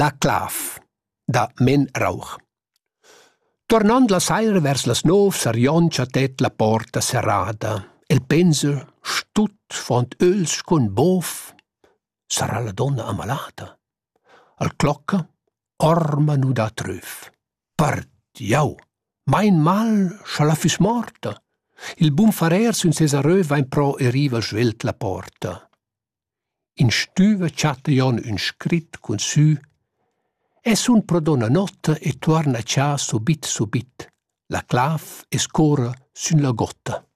La clav, da Men Rauch. Tornand la saira vers las 9 s'arrioncha tet la porta serrada. El pensa, stut font öls con bof. Sarà la donna ammalata. Al clocca, orma nu da tröf. Pardiau, mein mal scha la füs morta. Il bun farer sun ses arröv vain pro e riva svelt la porta. In stüva chatta Jon un scrit cun sü. E sun pro donna notta e torna cha subit. La clav e scora sun la gotta.